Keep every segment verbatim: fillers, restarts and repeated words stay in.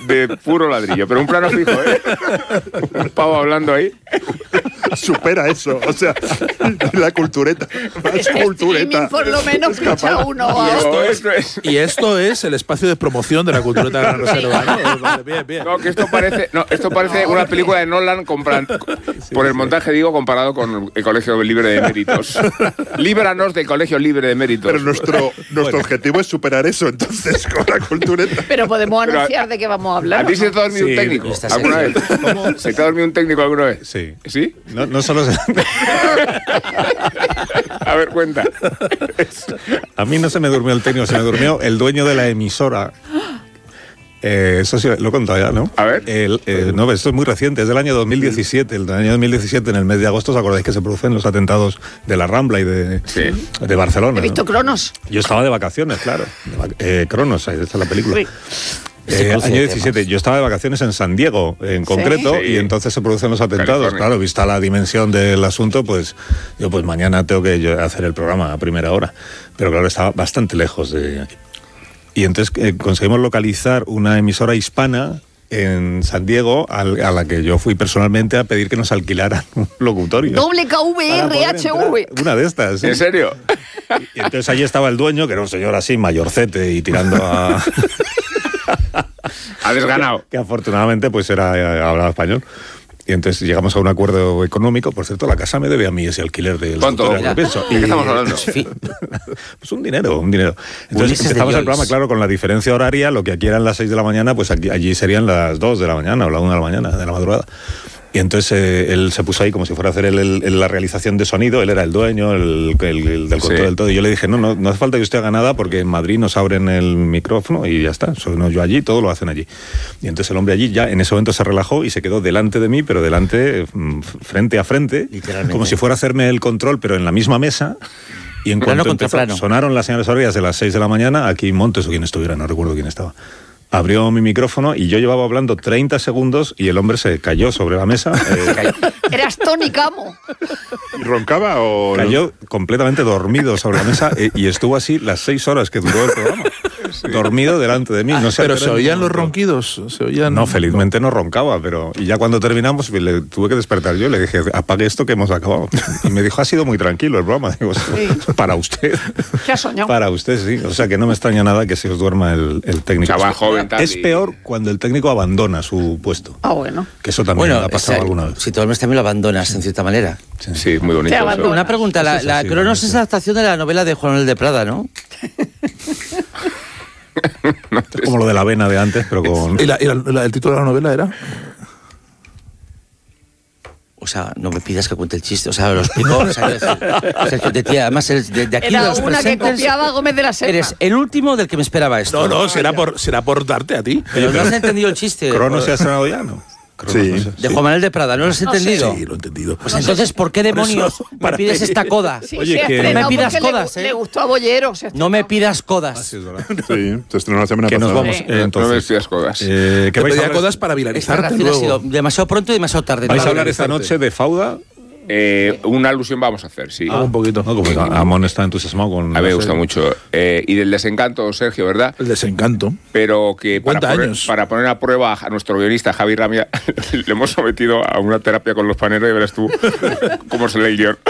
de puro ladrillo, pero un plano fijo, ¿eh? Un pavo hablando ahí. Supera eso, o sea, la cultureta. Es cultureta. Por lo menos escucha uno. Y esto, esto es, y esto es el espacio de promoción de la cultureta de Gran Reserva. ¿No? Vale, bien, bien. No, que esto parece, no, esto parece no, una película de Nolan compran, sí, por el montaje, digo, comparado con el Colegio Libre de Méritos. Líbranos del Colegio Libre de Méritos. Pero nuestro, nuestro bueno. objetivo es superar eso, entonces, con la cultureta. Pero podemos anunciar Pero, de qué vamos a hablar. ¿A ti se te ha dormido sí, un técnico alguna vez? ¿Cómo? ¿Se te ha dormido un técnico alguna vez? Sí. ¿Sí? No, no solo se... A ver, cuenta. A mí no se me durmió el técnico, se me durmió el dueño de la emisora. Eh, eso sí, lo he contado ya, ¿no? A ver. El, eh, no, esto es muy reciente, es del año dos mil diecisiete. El año dos mil diecisiete, en el mes de agosto, ¿os acordáis que se producen los atentados de la Rambla y de, sí. de Barcelona? He visto ¿no? Cronos. Yo estaba de vacaciones, claro. De, eh, Cronos, esa es la película. Sí. Eh, año diecisiete, yo estaba de vacaciones en San Diego, en concreto, ¿sí? Y entonces se producen los atentados. California. Claro, vista la dimensión del asunto, pues yo pues mañana tengo que yo hacer el programa a primera hora. Pero claro, estaba bastante lejos de aquí. Y entonces eh, conseguimos localizar una emisora hispana en San Diego, a la que yo fui personalmente a pedir que nos alquilaran un locutorio. Doble K V R H V. Una de estas. ¿Sí? ¿En serio? Y entonces allí estaba el dueño, que era un señor así, mayorcete y tirando a... Ha desganado. Que, que afortunadamente pues era hablaba español. Y entonces llegamos a un acuerdo económico. Por cierto, la casa me debe a mí ese alquiler del... ¿Cuánto? ¿De qué estamos hablando? Pues un dinero, un dinero. Entonces empezamos el programa, claro, con la diferencia horaria. Lo que aquí eran las seis de la mañana, pues aquí, allí serían las dos de la mañana o la una de la mañana, de la madrugada. Y entonces eh, él se puso ahí como si fuera a hacer el, el, la realización de sonido. Él era el dueño, el, el, el del control sí. del todo. Y yo le dije, no, no, no hace falta que usted haga nada porque en Madrid nos abren el micrófono y ya está. Soy yo allí, todo lo hacen allí. Y entonces el hombre allí ya en ese momento se relajó y se quedó delante de mí, pero delante, frente a frente, como si fuera a hacerme el control, pero en la misma mesa. Y en plano cuanto empezó, sonaron las señales horarias de las seis de la mañana, aquí Montes o quien estuviera, no recuerdo quién estaba. Abrió mi micrófono y yo llevaba hablando treinta segundos y el hombre se cayó sobre la mesa. Eh, ¿Eras Tony Camo? ¿Y roncaba o...? Cayó no? completamente dormido sobre la mesa eh, y estuvo así las seis horas que duró el programa. Sí. Dormido delante de mí. No sé, ¿Pero se oían los ronquidos? ¿Se oían? No, felizmente no roncaba, pero... Y ya cuando terminamos le tuve que despertar yo, le dije, apague esto que hemos acabado. Y me dijo, ha sido muy tranquilo el programa. Digo, sí. Para usted. ¿Qué has soñado? Para usted, sí. O sea que no me extraña nada que se os duerma el, el técnico. Chaval joven. Es peor cuando el técnico abandona su puesto. Ah, bueno. Que eso también bueno, ha pasado esa, alguna vez. Si te duermes también lo abandonas, en cierta manera. Sí, sí muy bonito. Eso. Una pregunta, la, la sí, Cronos es adaptación de la novela de Juan Manuel de Prada, ¿no? No, es como lo de la avena de antes, pero con... ¿Y, la, y la, la, el título de la novela era? O sea, no me pidas que cuente el chiste, o sea, lo explico. O sea, Sergio, de tía, además, de, de aquí era de los una que copiaba Gómez de la Serna. Eres el último del que me esperaba esto. No, no, será por, será por darte a ti. Pero no has entendido el chiste. ¿Cronos se ha estrenado ya, no? Sí. De Juan Manuel de Prada, ¿no lo has entendido? Sí, lo he entendido. Pues no entonces, ¿por qué demonios por eso, me pides esta coda? Sí, Oye, que... No me pidas codas, le, ¿eh? Le gustó a Bollero. No me pidas codas. Ah, sí, es verdad. Sí, se estrenó la semana que pasada. nos vamos, sí. eh, entonces. No me pidas codas. Eh, ¿Qué vais a hablar? Codas para viralizarte Esta luego. ha sido demasiado pronto y demasiado tarde. ¿Vais a hablar esta noche de Fauda? Eh, una alusión vamos a hacer, sí. Ah, un poquito. No, como Amón está entusiasmado con... A mí me gusta mucho. Eh, y del desencanto, Sergio, ¿verdad? El desencanto. Pero que para poner, años? para poner a prueba a nuestro guionista Javi Ramia, le hemos sometido a una terapia con los paneros y verás tú cómo se lee el guión.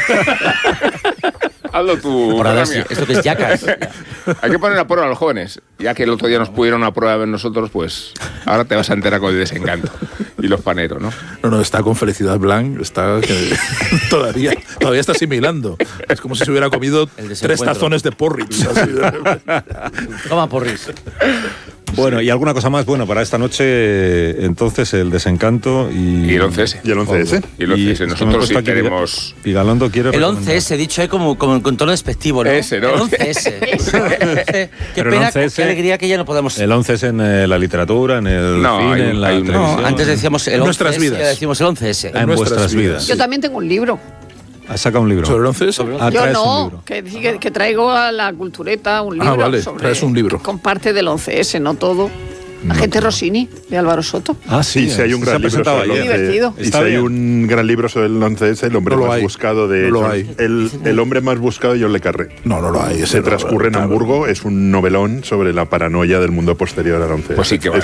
Hazlo tú, Por ahora, Ramia. sí, esto que es yacas. Hay que poner a prueba a los jóvenes. Ya que el otro día nos pudieron a prueba ver nosotros, pues ahora te vas a enterar con el desencanto. Y los paneros, ¿no? No, no, está con Felicidad Blanc, está que, todavía, todavía está asimilando. Es como si se hubiera comido tres tazones de porridge. Así. Toma porridge. Bueno, y alguna cosa más, bueno, para esta noche, entonces, el desencanto y... Y el once ese. Y el once ese. Y el once ese. Nosotros sí tenemos... Y Galondo quiere... El once ese, dicho ahí como, como con tono despectivo, ¿no? Ese, ¿no? El once ese. Qué Pero pena, el once ese, qué alegría que ya no podamos... El once es en eh, la literatura, en el No, cine, hay, en la hay televisión... No, antes decíamos el en once nuestras ese, vidas. ya decimos el once ese. Ah, en vuestras vidas. Yo también tengo un libro. ¿Has sacado un libro? ¿Sobre el once ese? Ah, Yo traes un no, libro. que, que, que traigo a la cultureta un libro. Ah, vale, sobre, traes un libro. Con parte del once ese, no todo. Agente Rossini, de Álvaro Soto. Ah, sí, Y si hay un se gran ha libro presentado sobre el ayer. once, Divertido. y si hay un gran libro sobre el once ese, el hombre No lo más hay. buscado de No lo John- hay. el, el hombre más buscado de John le Carré. No, no lo hay. Ese Se no, transcurre en claro. Hamburgo, es un novelón sobre la paranoia del mundo posterior al once. Pues sí que va.